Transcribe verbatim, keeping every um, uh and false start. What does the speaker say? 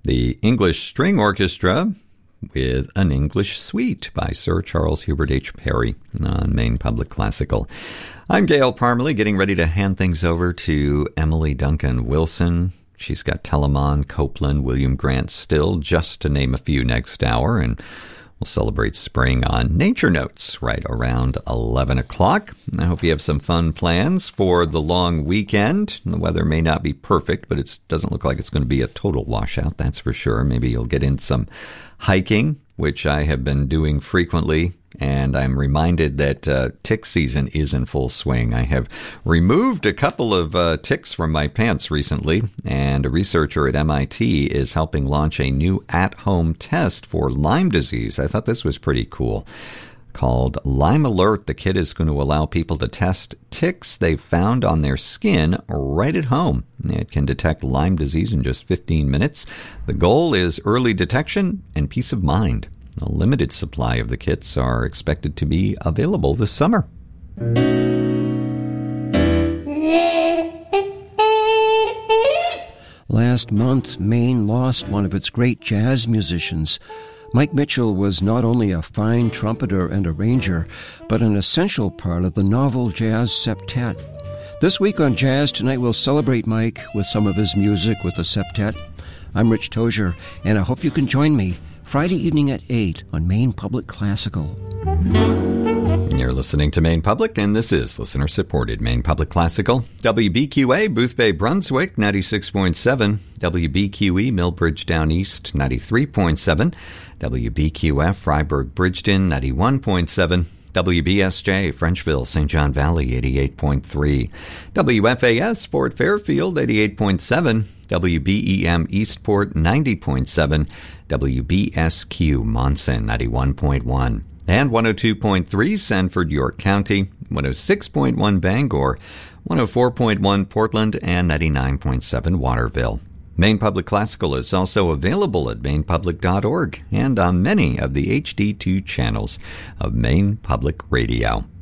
the English String Orchestra with An English Suite by Sir Charles Hubert H. Parry on Maine Public Classical. I'm Gail Parmalee, getting ready to hand things over to Emily Duncan Wilson. She's got Telemann, Copland, William Grant Still, just to name a few next hour, and we'll celebrate spring on Nature Notes right around eleven o'clock. I hope you have some fun plans for the long weekend. The weather may not be perfect, but it doesn't look like it's going to be a total washout, that's for sure. Maybe you'll get in some hiking, which I have been doing frequently, and I'm reminded that uh, tick season is in full swing. I have removed a couple of uh, ticks from my pants recently, and a researcher at M I T is helping launch a new at-home test for Lyme disease. I thought this was pretty cool. Called Lyme Alert, the kit is going to allow people to test ticks they've found on their skin right at home. It can detect Lyme disease in just fifteen minutes. The goal is early detection and peace of mind. A limited supply of the kits are expected to be available this summer. Last month, Maine lost one of its great jazz musicians. Mike Mitchell was not only a fine trumpeter and arranger, but an essential part of the novel jazz septet. This week on Jazz Tonight, we'll celebrate Mike with some of his music with the septet. I'm Rich Tozier, and I hope you can join me Friday evening at eight on Maine Public Classical. You're listening to Maine Public, and this is listener-supported Maine Public Classical. W B Q A, Boothbay, Brunswick, ninety-six point seven. W B Q E, Millbridge Down East, ninety-three point seven. W B Q F, Freiburg, Bridgeton, ninety-one point seven. W B S J, Frenchville, Saint John Valley, eighty-eight point three. W F A S, Fort Fairfield, eighty-eight point seven. W B E M, Eastport, ninety point seven. W B S Q, Monson, ninety-one point one. And one oh two point three, Sanford, York County, one oh six point one, Bangor, one oh four point one, Portland, and ninety-nine point seven, Waterville. Maine Public Classical is also available at maine public dot org and on many of the H D two channels of Maine Public Radio.